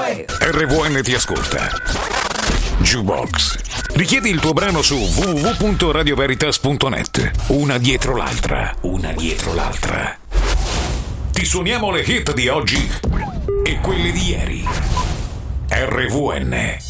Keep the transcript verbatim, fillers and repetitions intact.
R V N ti ascolta. Jukebox. Richiedi il tuo brano su w w w punto radio veritas punto net. Una dietro l'altra, una dietro l'altra. Ti suoniamo le hit di oggi e quelle di ieri. R V N.